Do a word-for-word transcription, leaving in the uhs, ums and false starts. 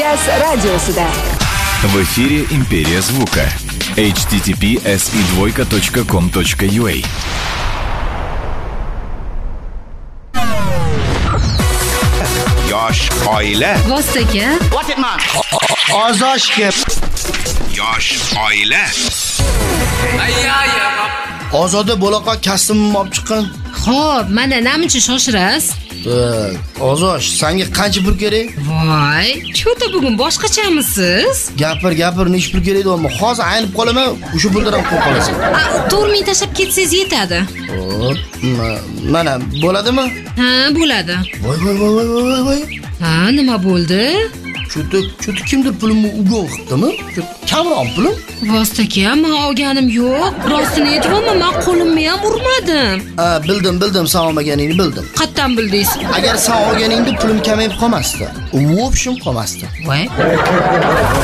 Radiosida. В эфире «Империя звука». эйч ти ти пи эс и двойка точка ком точка ю а. Yosh oila. Vostaga. What it man? Ozoshga. Yosh oila. Ozoda bo'laqa kasbimni olib chiqqan. Xo'p, mana namuncha shoshirasiz? Ozosh, senga qancha pul kerak? Voy, cho'ta bugun boshqachamisiz? Gapir, gapir, nech pul kerak deyapman. Hozir aynib qolaman, o'sha puldan ham qo'yib qolasan. to'rt ming tashlab ketsangiz yetadi. Xo'p, mana bo'ladimi? Ha, bo'ladi. Voy, voy, voy, voy, voy, voy. Ha, nima bo'ldi? Cho'ta, cho'ta kimdir pulimni ugon qilibdimi? Kamroq pulim? Vostaga, men olganim yo'q. Rostini aytibman, men qo'limni ham urmadim. Ha, bildim, bildim, sen olmaganingni bildim. Qayerdan bildingiz? Agar sen olganingda pulim kamayib qolmasdi. U option qolmasdi. Voy.